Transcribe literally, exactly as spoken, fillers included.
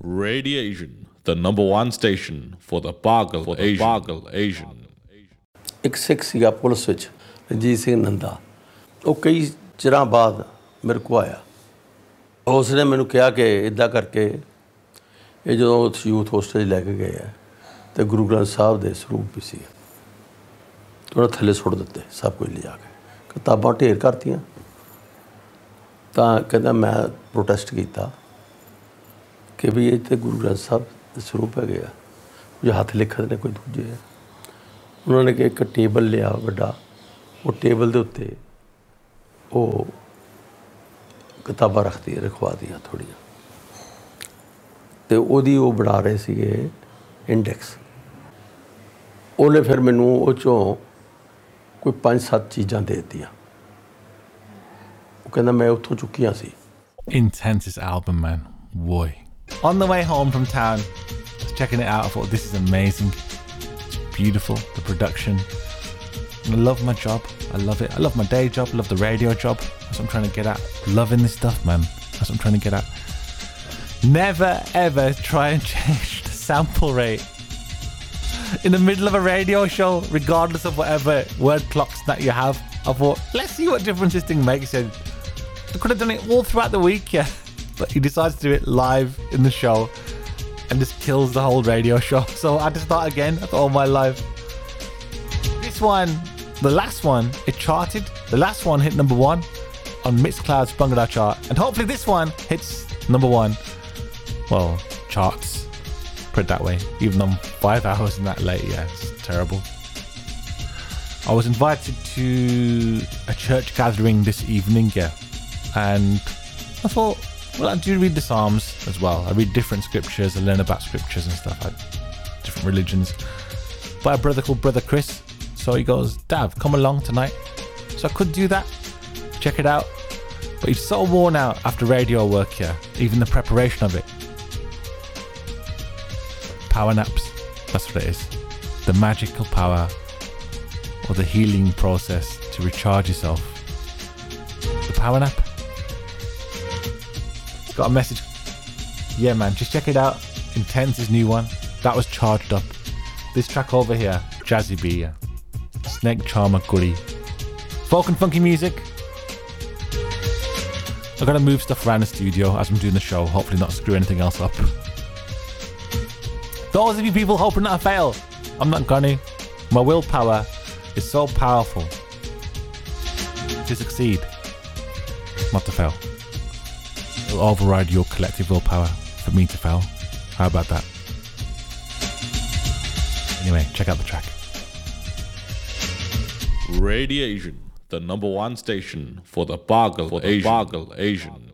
Radiation, the number one station for the Pagal for the Asian. Pagal Asian. ਇੱਕ ਸਿੱਖ ਸੀਗਾ police ਵਿੱਚ ਰਣਜੀਤ ਸਿੰਘ ਨੰਦਾ ਉਹ ਕਈ ਚਿਰਾਂ ਬਾਅਦ ਮੇਰੇ ਕੋਲ ਆਇਆ ਉਸ ਨੇ ਮੈਨੂੰ ਕਿਹਾ ਕਿ ਇੱਦਾਂ ਕਰਕੇ ਇਹ ਜਦੋਂ ਯੂਥ ਹੋਸਟਲ ਲੈ ਕੇ ਗਏ ਹੈ ਅਤੇ ਗੁਰੂ ਗ੍ਰੰਥ ਸਾਹਿਬ ਦੇ ਸਰੂਪ ਵੀ ਸੀ ਉਹਨਾਂ ਥੱਲੇ ਸੁੱਟ ਦਿੱਤੇ ਸਭ ਕੁਝ ਲਿਜਾ ਕੇ ਕਿਤਾਬਾਂ ਢੇਰ ਕਰਤੀਆਂ ਤਾਂ ਕਹਿੰਦਾ ਮੈਂ ਪ੍ਰੋਟੈਸਟ ਕੀਤਾ ਕਿ ਵੀ ਇਹ ਤਾਂ ਗੁਰੂ ਗ੍ਰੰਥ ਸਾਹਿਬ ਦੇ ਸਰੂਪ ਹੈਗੇ ਆ ਜੋ ਹੱਥ ਲਿਖਤ ਨੇ ਕੋਈ ਦੂਜੇ ਹੈ ਉਹਨਾਂ ਨੇ ਕਿ ਇੱਕ ਟੇਬਲ ਲਿਆ ਵੱਡਾ ਉਹ ਟੇਬਲ ਦੇ ਉੱਤੇ ਉਹ ਕਿਤਾਬਾਂ ਰੱਖਦੀ ਰਖਵਾ ਦੀਆਂ ਥੋੜ੍ਹੀਆਂ ਅਤੇ ਉਹਦੀ ਉਹ ਬਣਾ ਰਹੇ ਸੀਗੇ ਇੰਡੈਕਸ ਉਹਨੇ ਫਿਰ ਮੈਨੂੰ ਉਹ 'ਚੋਂ ਕੋਈ ਪੰਜ ਸੱਤ ਚੀਜ਼ਾਂ ਦੇ ਦਿੱਤੀਆਂ ਉਹ ਕਹਿੰਦਾ ਮੈਂ ਉੱਥੋਂ ਚੁੱਕੀਆਂ ਸੀ Intense this album, man. Boy. On the way home from town, I was checking it out. I thought, this is amazing. It's beautiful, the production. And I love my job. I love it. I love my day job. I love the radio job. That's what I'm trying to get at. Loving this stuff, man. That's what I'm trying to get at. Never, ever try and change the sample rate in the middle of a radio show, regardless of whatever word clocks that you have. I thought, let's see what difference this thing makes. I could have done it all throughout the week, yeah. But he decides to do it live in the show and just kills the whole radio show. So I had to start again after all my life. This one, the last one, it charted. The last one hit number one on Mixcloud's Bhangra chart. And hopefully this one hits number one. Well, charts. Put it that way. Even though I'm five hours and that late, yeah, it's terrible. I was invited to a church gathering this evening, yeah. And I thought, well, I do read the Psalms as well. I read different scriptures. I learn about scriptures and stuff, like different religions. By a brother called Brother Chris. So he goes, Dav, come along tonight. So I could do that, check it out. But he's so worn out after radio work here, even the preparation of it. Power naps, that's what it is. The magical power or the healing process to recharge yourself. The power nap. Got a message. Yeah, man, just check it out. Intense, his new one. That was charged up. This track over here, Jazzy B, yeah. Snake Charmer Goody. Folk and funky music. I've got to move stuff around the studio as I'm doing the show. Hopefully not screw anything else up. Those of you people hoping that I fail, I'm not gonna. My willpower is so powerful to succeed, not to fail. It'll override your collective willpower for me to fail. How about that? Anyway, check out the track. Radiation, the number one station for the Pagal for the Asian. Pagal Asian.